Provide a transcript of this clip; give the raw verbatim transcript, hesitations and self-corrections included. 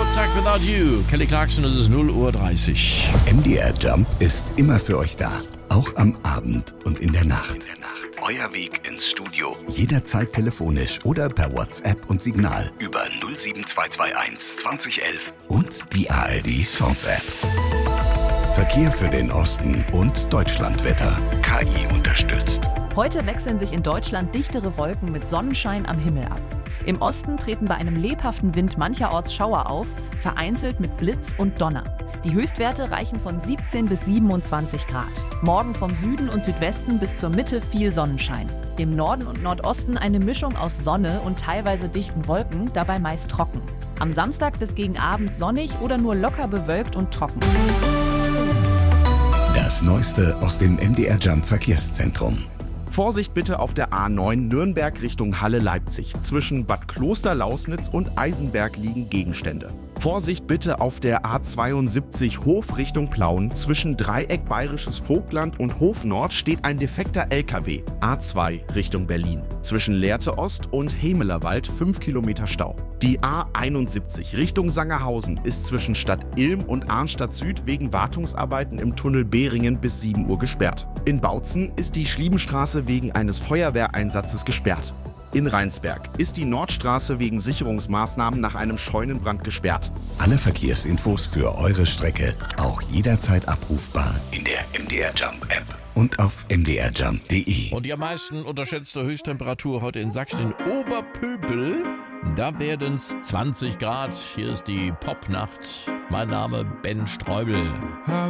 Zack Without You. Kelly Clarkson, es ist null Uhr dreißig. M D R Jump ist immer für euch da. Auch am Abend und in der Nacht. Euer Weg ins Studio. Jederzeit telefonisch oder per WhatsApp und Signal über null sieben zwei zwei eins zwanzig elf und die A R D Songs App. Verkehr für den Osten und Deutschlandwetter. K I unterstützt. Heute wechseln sich in Deutschland dichtere Wolken mit Sonnenschein am Himmel ab. Im Osten treten bei einem lebhaften Wind mancherorts Schauer auf, vereinzelt mit Blitz und Donner. Die Höchstwerte reichen von siebzehn bis siebenundzwanzig Grad. Morgen vom Süden und Südwesten bis zur Mitte viel Sonnenschein. Im Norden und Nordosten eine Mischung aus Sonne und teilweise dichten Wolken, dabei meist trocken. Am Samstag bis gegen Abend sonnig oder nur locker bewölkt und trocken. Das Neueste aus dem M D R Jump Verkehrszentrum. Vorsicht bitte auf der A neun Nürnberg Richtung Halle-Leipzig. Zwischen Bad Kloster-Lausnitz und Eisenberg liegen Gegenstände. Vorsicht bitte auf der A zweiundsiebzig Hof Richtung Plauen. Zwischen Dreieck Bayerisches Vogtland und Hof Nord steht ein defekter L K W. A zwei Richtung Berlin. Zwischen Lehrte Ost und Hemelerwald fünf Kilometer Stau. Die A einundsiebzig Richtung Sangerhausen ist zwischen Stadt Ilm und Arnstadt Süd wegen Wartungsarbeiten im Tunnel Behringen bis sieben Uhr gesperrt. In Bautzen ist die Schliebenstraße wegen eines Feuerwehreinsatzes gesperrt. In Rheinsberg ist die Nordstraße wegen Sicherungsmaßnahmen nach einem Scheunenbrand gesperrt. Alle Verkehrsinfos für eure Strecke auch jederzeit abrufbar in der M D R Jump App und auf m d r jump punkt d e. Und die am meisten unterschätzte Höchsttemperatur heute in Sachsen, in Oberpöbel. Da werden es zwanzig Grad. Hier ist die Popnacht. Mein Name Ben Streubel.